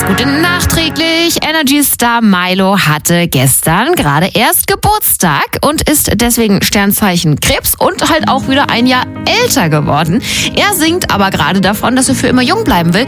Gute nachträglich. Energy-Star Milo hatte gestern gerade erst Geburtstag und ist deswegen Sternzeichen Krebs und halt auch wieder ein Jahr älter geworden. Er singt aber gerade davon, dass er für immer jung bleiben will.